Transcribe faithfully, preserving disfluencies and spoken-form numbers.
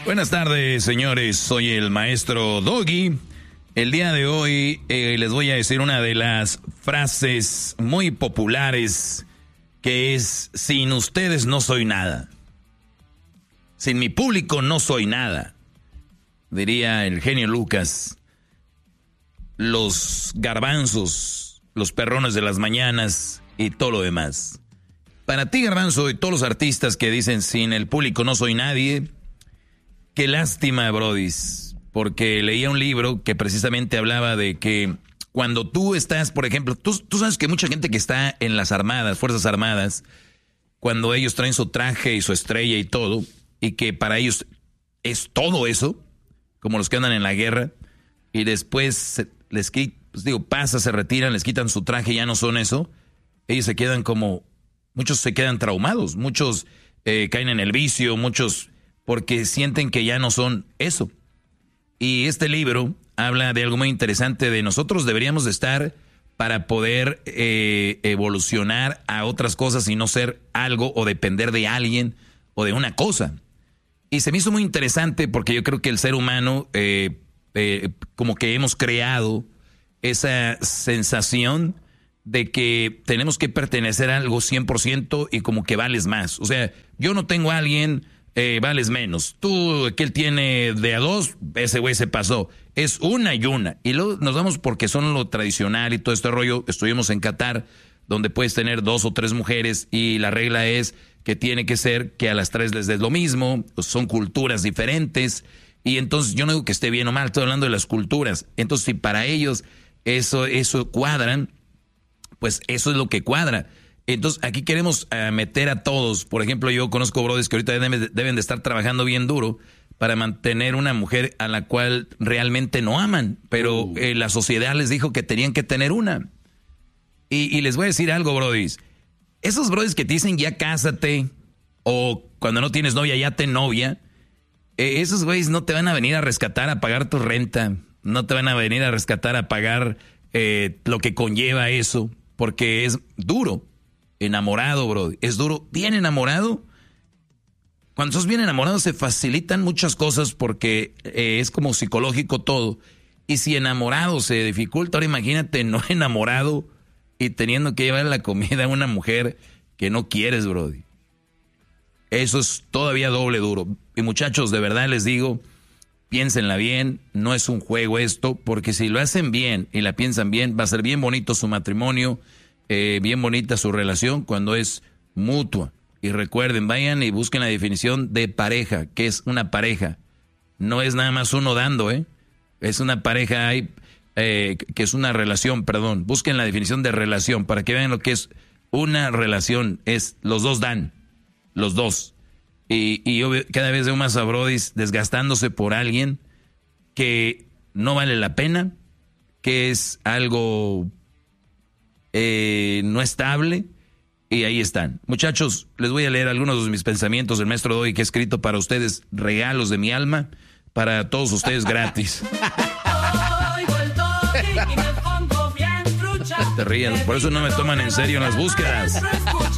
Buenas tardes, señores. Soy el maestro Doggy. El día de hoy eh, les voy a decir una de las frases muy populares que es: sin ustedes no soy nada. Sin mi público no soy nada. Diría el genio Lucas. Los garbanzos, los perrones de las mañanas y todo lo demás. Para ti, Garbanzo, y todos los artistas que dicen sin el público no soy nadie, qué lástima, brodis, porque leía un libro que precisamente hablaba de que cuando tú estás, por ejemplo, tú, tú sabes que mucha gente que está en las armadas, Fuerzas Armadas, cuando ellos traen su traje y su estrella y todo, y que para ellos es todo eso, como los que andan en la guerra, y después les quitan, pues digo, pasa, se retiran, les quitan su traje y ya no son eso, ellos se quedan como, muchos se quedan traumados, muchos eh, caen en el vicio, muchos porque sienten que ya no son eso. Y este libro habla de algo muy interesante, de nosotros deberíamos de estar para poder eh, evolucionar a otras cosas y no ser algo o depender de alguien o de una cosa. Y se me hizo muy interesante porque yo creo que el ser humano eh, eh, como que hemos creado esa sensación de que tenemos que pertenecer a algo cien por ciento y como que vales más. O sea, yo no tengo a alguien, eh, vales menos. Tú, que él tiene de a dos, ese güey se pasó. Es una y una. Y luego nos vamos porque son lo tradicional y todo este rollo. Estuvimos en Qatar, donde puedes tener dos o tres mujeres y la regla es que tiene que ser que a las tres les des lo mismo. Son culturas diferentes. Y entonces yo no digo que esté bien o mal, estoy hablando de las culturas. Entonces si para ellos eso, eso cuadran, pues eso es lo que cuadra. Entonces aquí queremos uh, meter a todos. Por ejemplo, yo conozco brothers que ahorita deben, deben de estar trabajando bien duro para mantener una mujer a la cual realmente no aman, pero uh. eh, la sociedad les dijo que tenían que tener una. Y, y les voy a decir algo, brodis. Esos brodis que te dicen ya cásate, o cuando no tienes novia ya ten novia, eh, esos güeyes no te van a venir a rescatar a pagar tu renta, no te van a venir a rescatar a pagar eh, lo que conlleva eso, porque es duro. Enamorado, bro, es duro. Bien enamorado. Cuando sos bien enamorado se facilitan muchas cosas porque eh, es como psicológico todo. Y si enamorado se dificulta, ahora imagínate no enamorado y teniendo que llevar la comida a una mujer que no quieres, bro. Eso es todavía doble duro. Y muchachos, de verdad les digo, piénsenla bien, no es un juego esto, porque si lo hacen bien y la piensan bien, va a ser bien bonito su matrimonio, eh, bien bonita su relación cuando es mutua. Y recuerden, vayan y busquen la definición de pareja, que es una pareja. No es nada más uno dando, ¿eh? Es una pareja, hay, eh, que es una relación, perdón. Busquen la definición de relación para que vean lo que es una relación. Es los dos dan, los dos. Y, y yo cada vez veo más a brodis desgastándose por alguien que no vale la pena, que es algo eh, no estable. Y ahí están. Muchachos, les voy a leer algunos de mis pensamientos del maestro Doggy que he escrito para ustedes, regalos de mi alma, para todos ustedes gratis. Te rías, por eso no me toman en serio en las búsquedas.